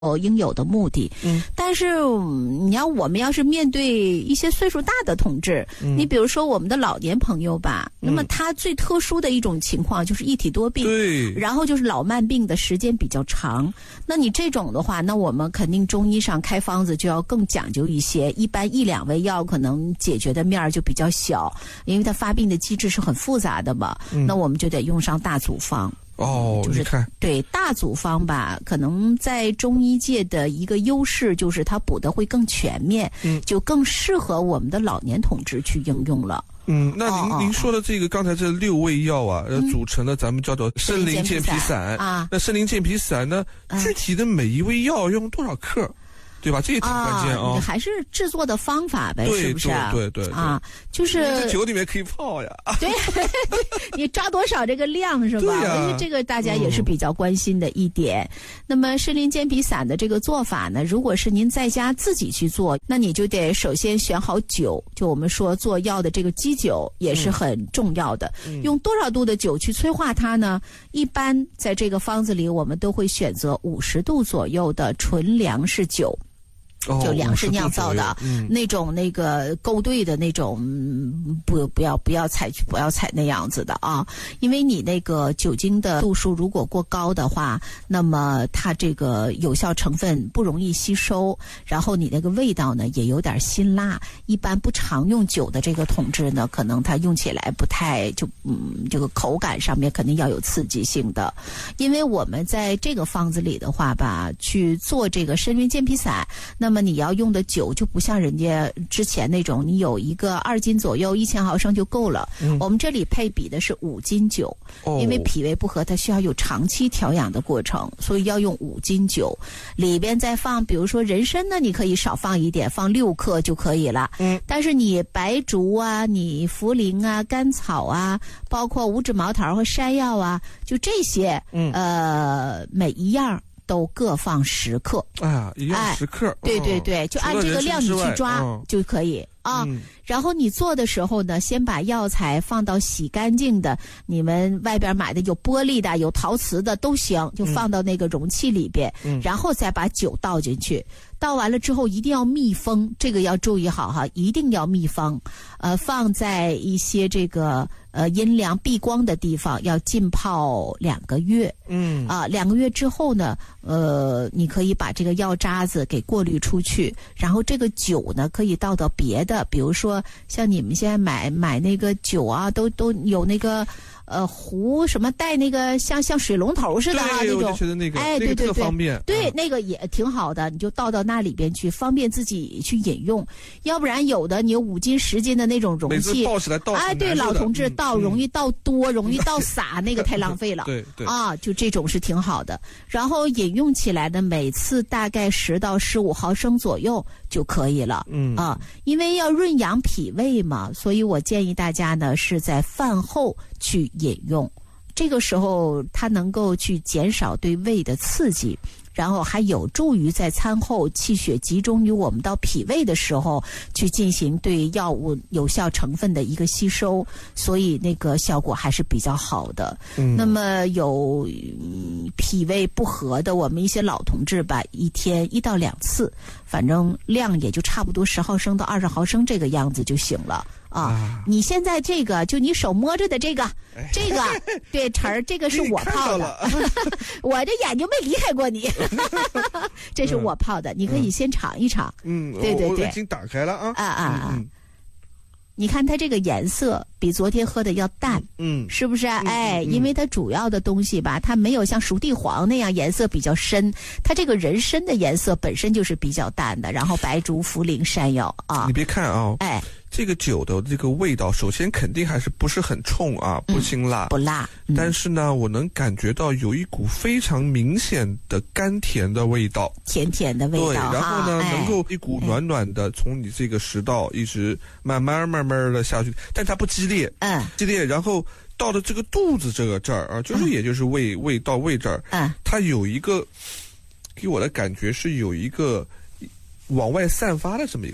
应有的目的。但是你要我们要是面对一些岁数大的同志，你比如说我们的老年朋友吧，那么他最特殊的一种情况就是一体多病， 对， 然后就是老慢病的时间比较长。那你这种的话，那我们肯定中医上开方子就要更讲究一些，一般1、2味药可能解决的面儿就比较小，因为它发病的机制是很复杂的嘛，那我们就得用上大组方。就是对大组方吧，可能在中医界的一个优势就是它补的会更全面，就更适合我们的老年同志去应用了。 那您说的这个刚才这6味药啊，组成了咱们叫做参苓健脾散啊。那参苓健脾散呢，具体的每一味药用多少克？对吧？这也挺关键啊！ 还是制作的方法呗，是不是？ 对啊，就是这酒里面可以泡呀。 对，你抓多少这个量是吧？ 对呀， 因为这个大家也是比较关心的一点。那么参苓健脾散的这个做法呢，如果是您在家自己去做，那你就得首先选好酒，就我们说做药的这个基酒也是很重要的。用多少度的酒去催化它呢？一般在这个方子里，我们都会选择50度左右的纯粮食酒。就粮食酿造的那种那个勾兑的那种，不要采那样子的啊，因为你那个酒精的度数如果过高的话，那么它这个有效成分不容易吸收，然后你那个味道呢也有点辛辣，一般不常用酒的这个同志呢，可能它用起来不太这个口感上面肯定要有刺激性的，因为我们在这个方子里的话吧，去做这个参苓健脾散，那么你要用的酒就不像人家之前那种，你有一个2斤左右1000毫升就够了。我们这里配比的是5斤酒，因为脾胃不和，它需要有长期调养的过程，所以要用5斤酒。里边再放，比如说人参呢，你可以少放一点，放6克就可以了。但是你白术啊、你茯苓啊、甘草啊，包括五指毛桃和山药啊，就这些，每一样都各放10克。 一样10克。 对，就按这个量你去抓就可以啊。然后你做的时候呢，先把药材放到洗干净的，你们外边买的有玻璃的、有陶瓷的都行，就放到那个容器里边，然后再把酒倒进去。倒完了之后一定要密封，这个要注意好哈，一定要密封。放在一些这个阴凉避光的地方，要浸泡2个月。2个月之后呢，你可以把这个药渣子给过滤出去，然后这个酒呢可以倒到别的，比如说像你们现在买那个酒啊，都有那个壶什么带那个像水龙头似的那种， 我就觉得那个对特方便。 对，那个也挺好的，你就倒到那里边去，方便自己去饮用。要不然有的你有5斤10斤的那种容器， 每次倒起来倒对，老同志倒容易倒多，容易倒洒，那个太浪费了。 对就这种是挺好的。然后饮用起来呢，每次大概10到15毫升左右就可以了。因为要润养脾胃嘛，所以我建议大家呢是在饭后去饮用，这个时候它能够去减少对胃的刺激，然后还有助于在餐后气血集中于我们到脾胃的时候去进行对药物有效成分的一个吸收，所以那个效果还是比较好的。那么有脾胃不和的我们一些老同志吧，一天1到2次，反正量也就差不多10毫升到20毫升这个样子就行了。你现在这个就你手摸着的这个对晨儿，这个是我泡的我这眼睛没离开过你这是我泡的，你可以先尝一尝。对， 我已经打开了啊。 你看它这个颜色比昨天喝的要淡，是不是？因为它主要的东西吧，它没有像熟地黄那样颜色比较深，它这个人参的颜色本身就是比较淡的，然后白术、茯苓、山药啊。 你别看啊，这个酒的这个味道，首先肯定还是不是很冲啊，不辛辣， 不辣。 但是呢，我能感觉到有一股非常明显的甘甜的味道， 甜甜的味道。 对，然后呢，能够一股暖暖的从你这个食道一直慢慢的下去，但它不激烈，激烈，然后到了这个肚子这儿啊，也就是胃到胃这儿，它有一个给我的感觉是有一个往外散发的这么一个感觉。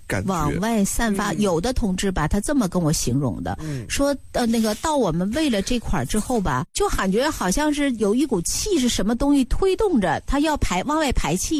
感觉， 往外散发。有的同志吧，他这么跟我形容的，说那个到我们胃了这块儿之后吧，就感觉好像是有一股气是什么东西推动着，他要往外排气。